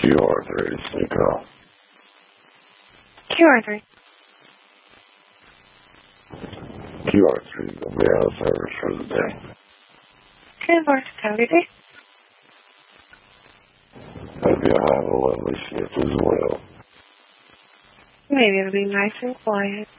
QR3, Nicole. QR3. QR3 will be out of service for the day. Good work, Cody. Hope you'll have a lovely shift as well. Maybe it'll be nice and quiet.